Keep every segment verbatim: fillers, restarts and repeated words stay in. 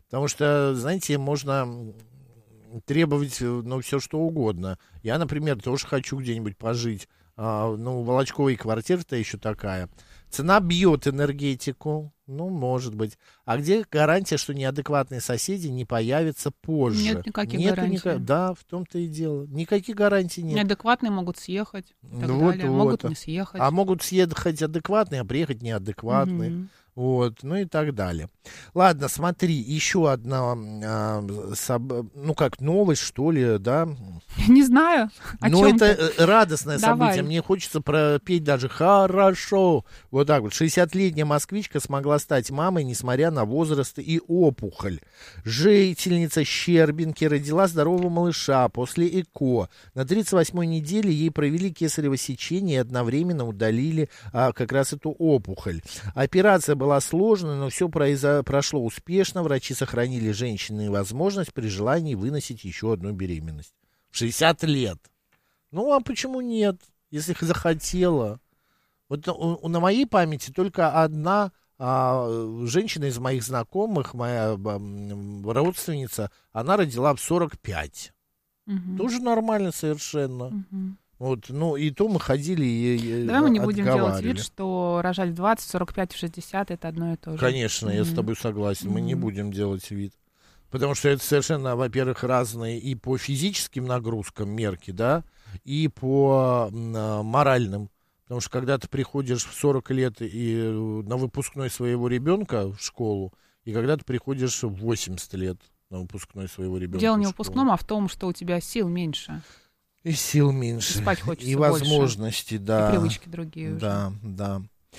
Потому что, знаете, можно требовать, ну, все что угодно. Я, например, тоже хочу где-нибудь пожить. А, ну, Волочковой квартира-то еще такая. Цена бьет энергетику. Ну, может быть. А где гарантия, что неадекватные соседи не появятся позже? Нет никаких Нету гарантий. Ника... Да, в том-то и дело. Никаких гарантий нет. Неадекватные могут съехать и так Вот, далее. вот. Могут не съехать. А могут съехать адекватные, а приехать неадекватные. Мгм. Вот, ну и так далее. Ладно, смотри, еще одна, а, соб- ну как, новость, что ли, да? Не знаю, о Ну, чем это ты. э, радостное Давай. событие. Мне хочется пропеть даже «хорошо». Вот так вот. шестидесятилетняя москвичка смогла стать мамой, несмотря на возраст и опухоль. Жительница Щербинки родила здорового малыша после ЭКО. На тридцать восьмой неделе ей провели кесарево сечение и одновременно удалили а, как раз эту опухоль. Операция была сложной, но все произо- прошло успешно. Врачи сохранили женщине возможность при желании выносить еще одну беременность. шестьдесят лет. Ну, а почему нет, если захотела? Вот у- у- на моей памяти только одна а, женщина из моих знакомых, моя м, родственница, она родила в сорок пять. Мгм. Тоже нормально совершенно. Мгм. Вот, ну, и то мы ходили и, и Давай мы не будем делать отговаривали. вид, что рожать в двадцать, сорок пять и шестьдесят это одно и то же. Конечно, я с Мгм. тобой согласен. Мы не Мгм. будем делать вид. Потому что это совершенно, во-первых, разные и по физическим нагрузкам мерки, да, и по м, а, моральным. Потому что когда ты приходишь в сорок лет и э, на выпускной своего ребенка в школу, и когда ты приходишь в восемьдесят лет на выпускной своего ребенка Дело не в в школу. выпускном, а в том, что у тебя сил меньше. И сил меньше. И спать хочется И больше. возможностей, да. И привычки другие уже. Да, да.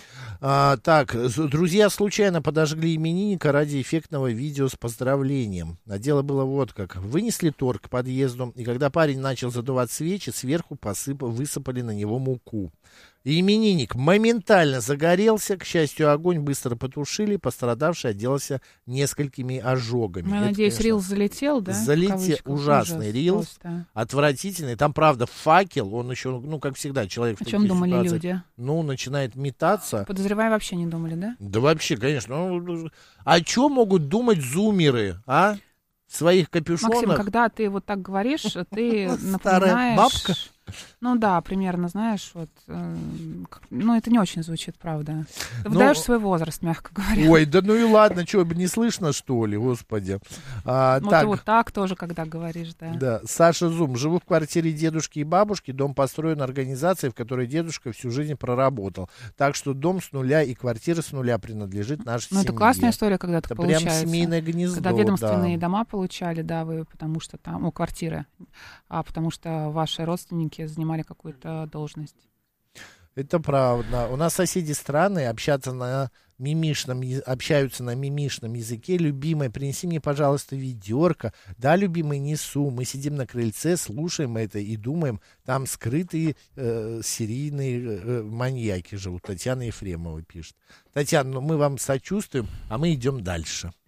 А, так, з- друзья случайно подожгли именинника ради эффектного видео с поздравлением. А дело было вот как. Вынесли торт к подъезду, и когда парень начал задувать свечи, сверху посып... высыпали на него муку. И именинник моментально загорелся. К счастью, огонь быстро потушили. Пострадавший отделался несколькими ожогами. Ну, я Это, надеюсь, конечно, рилс залетел, да? в залетел. кавычках? Ужасный Ужас рилс. просто. Отвратительный. Там, правда, факел. Он еще, ну, как всегда, человек в О таких чем думали ситуациях, люди? ну, начинает метаться. Подозревая, вообще не думали, да? Да вообще, конечно. Ну, о чем могут думать зумеры, а? В своих капюшонах. Максим, когда ты вот так говоришь, ты Старая напоминаешь... бабка. Ну да, примерно, знаешь, вот... э, как- ну, это не очень звучит, правда. Ты Ну, выдаешь свой возраст, мягко говоря. Ой, да ну и ладно, что, не слышно, что ли, господи. А, Вот так, и вот так тоже, когда говоришь, да. да, Саша Зум. Живу в квартире дедушки и бабушки. Дом построен организацией, в которой дедушка всю жизнь проработал. Так что дом с нуля и квартира с нуля принадлежит нашей Ну, семье. это классная история, когда так Это прям получается. семейное гнездо, Когда ведомственные да. дома получали, да, вы, потому что там, ну, квартиры, а потому что ваши родственники занимали какую-то должность. Это правда. У нас соседи странные, общаться на мимишном, я- общаются на мимишном языке. Любимая, принеси мне, пожалуйста, ведерко. Да, любимый, несу. Мы сидим на крыльце, слушаем это и думаем, там скрытые э, серийные э, маньяки живут. Татьяна Ефремова пишет. Татьяна, ну мы вам сочувствуем, а мы идем дальше.